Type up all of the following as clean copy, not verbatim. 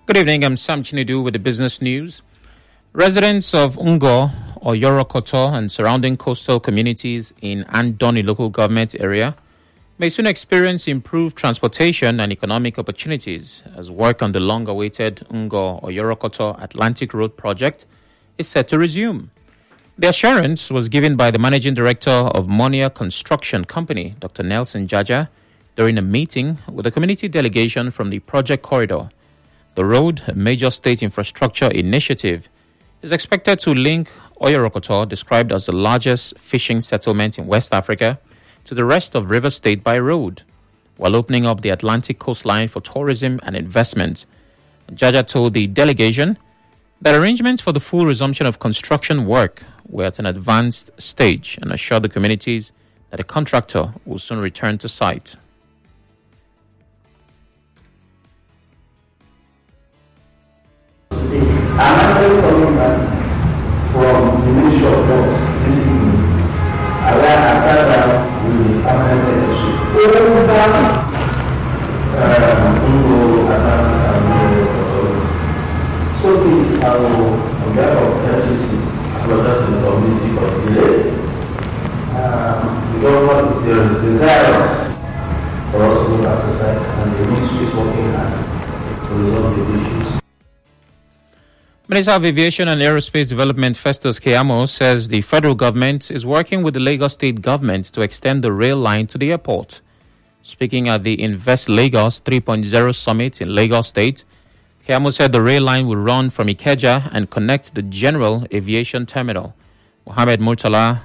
Good evening, I'm Sam Chinedu with the business news. Residents of Ngo, Oyorokoto and surrounding coastal communities in Andoni local government area may soon experience improved transportation and economic opportunities as work on the long-awaited Ngo Oyorokoto Atlantic Road project is set to resume. The assurance was given by the managing director of Monia Construction Company, Dr. Nelson Jaja, during a meeting with a community delegation from the project corridor. The road, a major state infrastructure initiative, is expected to link Oyorokoto, described as the largest fishing settlement in West Africa, to the rest of Rivers State by road, while opening up the Atlantic coastline for tourism and investment. Jaja told the delegation that arrangements for the full resumption of construction work were at an advanced stage and assured the communities that a contractor will soon return to site. I'm actually coming back from the Ministry of Works this evening, where I sat down with the permanent secretary So please, I will, on behalf of LGC, apologize to the community for the delay. The government is desirous for us to go back to site, and the ministry is working hard to resolve the issues. Minister of Aviation and Aerospace Development Festus Keyamo says the federal government is working with the Lagos State government to extend the rail line to the airport. Speaking at the Invest Lagos 3.0 summit in Lagos State, Keyamo said the rail line will run from Ikeja and connect the General Aviation Terminal, Mohammed Murtala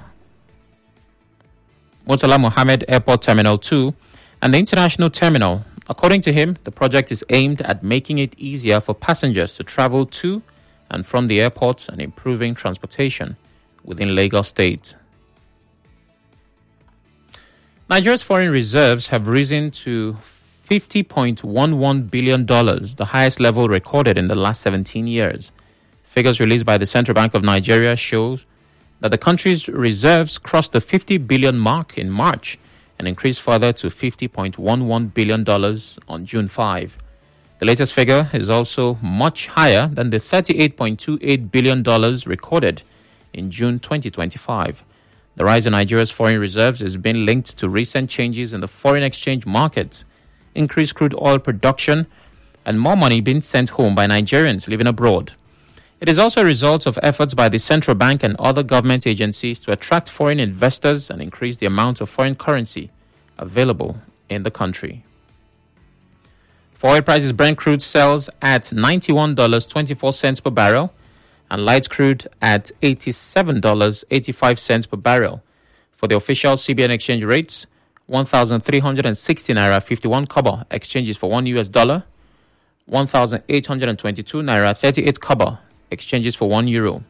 Mohammed Airport Terminal 2, and the International Terminal. According to him, the project is aimed at making it easier for passengers to travel to and from the airport and improving transportation within Lagos State. Nigeria's foreign reserves have risen to $50.11 billion, the highest level recorded in the last 17 years. Figures released by the Central Bank of Nigeria show that the country's reserves crossed the $50 billion mark in March and increased further to $50.11 billion on June 5. The latest figure is also much higher than the $38.28 billion recorded in June 2025. The rise in Nigeria's foreign reserves has been linked to recent changes in the foreign exchange market, increased crude oil production, and more money being sent home by Nigerians living abroad. It is also a result of efforts by the central bank and other government agencies to attract foreign investors and increase the amount of foreign currency available in the country. For oil prices, Brent crude sells at $91.24 per barrel and light crude at $87.85 per barrel. For the official CBN exchange rates, 1,360 naira 51 kobo exchanges for $1, 1,822 naira 38 kobo exchanges for €1,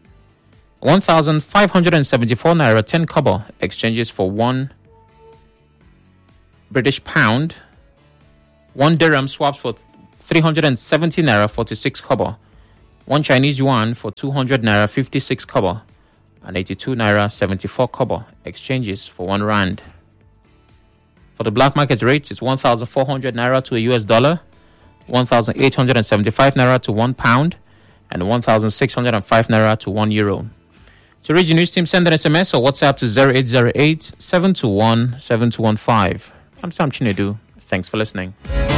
1,574 naira 10 kobo exchanges for £1 British pound. 1 dirham swaps for 370 naira 46 kobo, 1 Chinese yuan for 200 naira 56 kobo, and 82 naira 74 kobo exchanges for 1 rand. For the black market rates, it's 1,400 naira to a US dollar, 1,875 naira to 1 pound, and 1,605 naira to €1. To reach the news team, send an SMS or WhatsApp to 0808 721 7215. I'm Sam Chinedu. Thanks for listening.